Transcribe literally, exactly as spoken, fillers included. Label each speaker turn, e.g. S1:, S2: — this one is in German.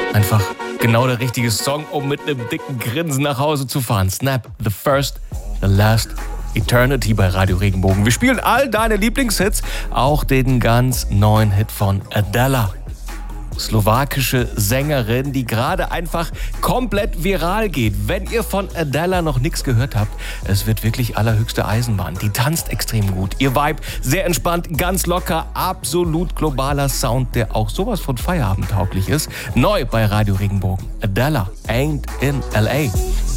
S1: Einfach genau der richtige Song, um mit einem dicken Grinsen nach Hause zu fahren. Snap, The First, The Last, Eternity bei Radio Regenbogen. Wir spielen all deine Lieblingshits, auch den ganz neuen Hit von Adela. Slowakische Sängerin, die gerade einfach komplett viral geht. Wenn ihr von Adela noch nichts gehört habt, es wird wirklich allerhöchste Eisenbahn. Die tanzt extrem gut. Ihr Vibe sehr entspannt, ganz locker, absolut globaler Sound, der auch sowas von feierabendtauglich ist. Neu bei Radio Regenbogen. Adela, Ain't in L A.